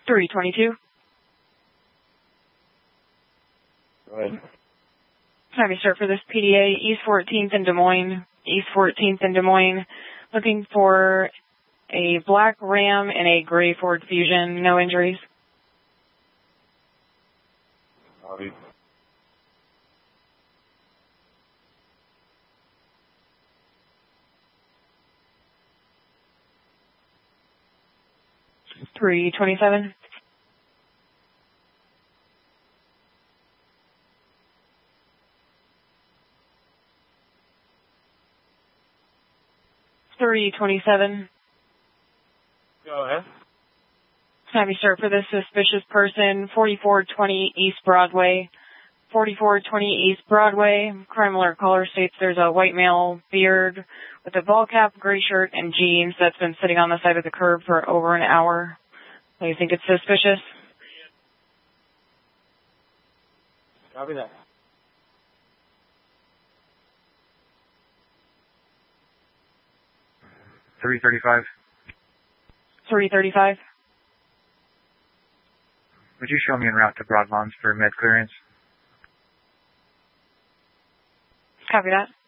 322. Go ahead. Have you start for this PDA, East 14th in Des Moines. East 14th in Des Moines. Looking for a black Ram and a gray Ford Fusion. No injuries. Copy. $327. $327. Go ahead. Have you start for this suspicious person, 4420 East Broadway. 4420 East Broadway. Crime alert caller states there's a white male, beard, with a ball cap, gray shirt, and jeans that's been sitting on the side of the curb for over an hour. Do you think it's suspicious? Copy that. $335. 335. Would you show me en route to Broadlawns for med clearance? Copy that.